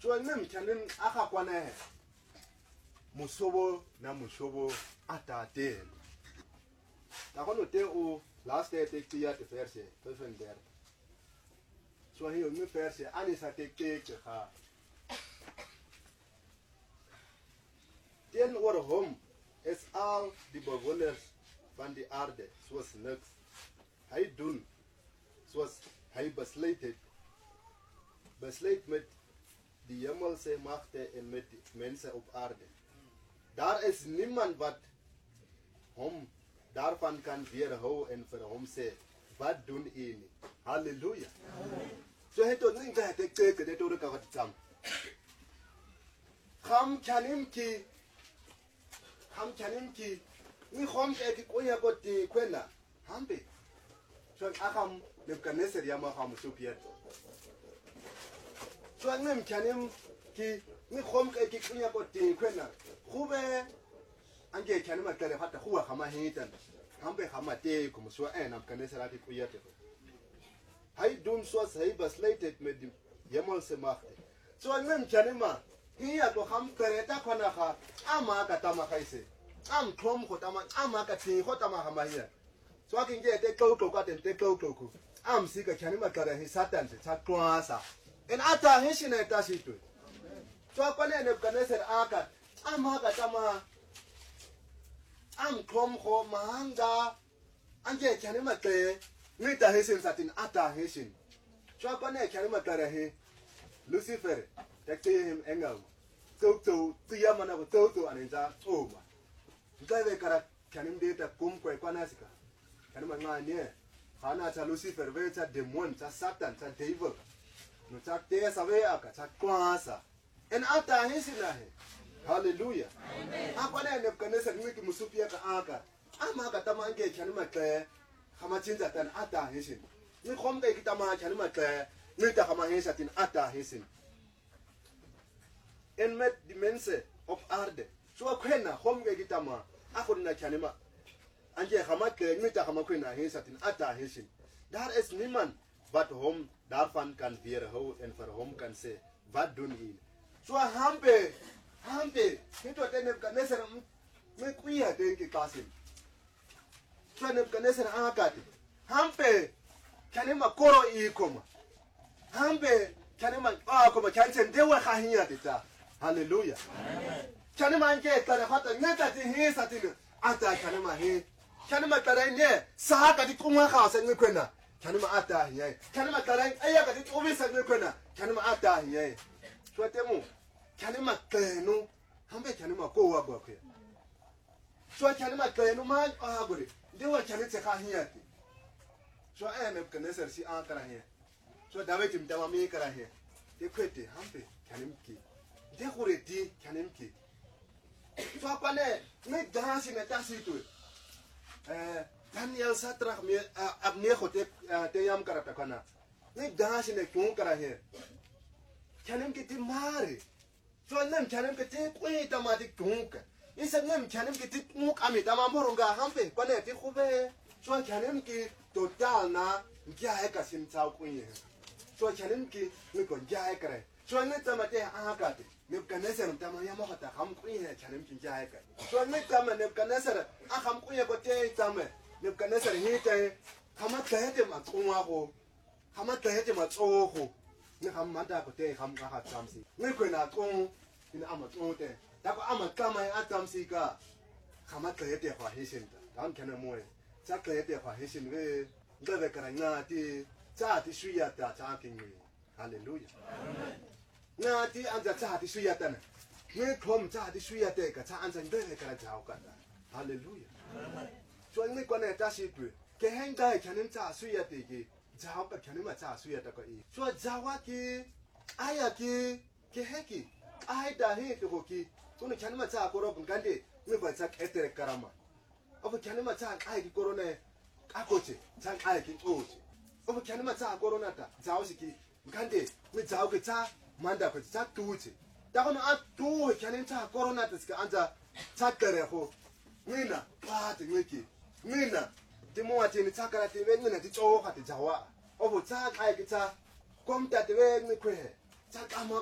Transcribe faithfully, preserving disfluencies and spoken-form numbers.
so ngem chanin aka kwana musobo na musobo atate ta kono te o last day te tia te verse vijfendertig so hier me verse anisa te te ga ten oor hom is al die bewoners van die aarde soos niks. Hy doen soos hy besluit het. Besluit met die hemelse magte en met die mense op aarde. Daar is niemand wat hom daarvan kan weerhou en vir hom sê, wat doen u nie? Halleluja. So het ons nie dat ek kyk dit oor kan tsam. Kham chanim ki kham chanim ki ni khom ek koya koti kwena hambe. So akam Nebukadnezar ya maham supiet. So ngem chanim ki ni khom ek koya koti kwena. Khube ange chanim akare hata huwa kama hitan. Hambe kama te kom so en Nebukadnezar ati koya te. Hy doen soos hy besluit het met die hemelse magte. So ngem chanima hier to kham kareta khona kha ama ka tama khaise. Am klom ko tama ama ka tin ko tama kama hier. So akin je te klo klo ka te klo klo ko. Am si ka chanima kare hi satan te chakwasa. En ata hishine ta situ. So akwane Nebukadnezar aka ama ka tama am klom ko mahanga anje chanima te Nita hesin satin ata hesin. Chwa kone chanima kare hi Lucifer tekte him engel. Toto tiya mana ko toto aninza oma. Nkawe kara chanim data kumkwe kwa nasika. Chanima nganye. Hana cha Lucifer we cha demon cha satan cha devil. No cha te sawe aka cha kwasa. En ata hesin ahe. Hallelujah. Amen. Akwane Nebukadnezar mwiki musupia ka aka. Ama ka tamange chanima kare Khama chinza tan ata hesin. Ni khom ke kitama chanima kle ni ta khama hesatin ata hesin. En met die mense op aarde. So kwena khom ke kitama akhona chanima. Anje khama kle ni ta khama kwena hesatin ata hesin. Daar is niemand wat hom daarvan kan weerhou en vir hom kan sê wat doen u. So hambe hambe nito tene Nebukadnezar me kuya denke kasim. So Nebukadnezar akati hampe chanima koro ikoma hampe chanima akoma chanse ndewe khahiya tita. Hallelujah. Amen. Chanima nje tare hata neta ti hisa tinu ata chanima he chanima tare nje sahaka ti kumwa khasa ngikwena chanima ata hiye chanima tare ayaka ti ubisa ngikwena chanima ata hiye. So temu chanima klenu hampe chanima ko wagwa kwe. So chanima klenu man aguri Dewa chane tse khahiyati. So eh Nebukadnezar si an kara he. So David mtama mi kara he. Te kwete hampe kanimki. De khureti kanimki. So apane me dansi me tasitu. Eh Daniel Satrach me abne khote te yam kara takana. Me dansi ne kun kara he. Kanimki ti mare. So nem kanimki te kweta ma ti kunka. Isa ngem chanem ki tit muk ami tama moronga hampe kwane ti khube so chanem ki total na ngya ka sim tsao kunye so chanem ki ni ko ngya ka re so ne tama te akati Nebukadnezar tama ya mo khata kham kunye chanem ki ngya ka so ne tama Nebukadnezar a kham kunye ko te tama Nebukadnezar hi te khama tlete ma tsungwa go khama tlete ma tsogo ni kham mata ko te kham ka tsamsi ni ko na tsung ina ama tsote Dako ama kama ya atamsika khama tlete kwa hisinta dan kana moe cha tlete kwa hisin we ngave karanga ti cha ti suyata cha kingi. Hallelujah. Amen. Ngati anja cha ti suyata na ngi khom cha ti suyata ka cha anja ngave kara jao ka. Hallelujah. Amen. So ngi kone ta sipwe ke henga chanin cha suyata ki jao ka chanin ma cha suyata ko i so jawa ki aya ki ke heki ai da he to ki Tunu chanima cha koro bungande ni ba cha etere karama. Obu chanima cha ai ki korone akoche cha ai ki oche. Obu chanima cha korona ta zao siki ngande ni zao ke cha manda ko cha tuche. Da kono a tu chanin cha korona ta sika anja cha kare ho. Mina pa ti ngiki. Mina ti mo ati ni cha kara ti we ngina ti cho ha ti jawa. Obu cha ai ki cha kom ta ti we ni kwe. Cha kama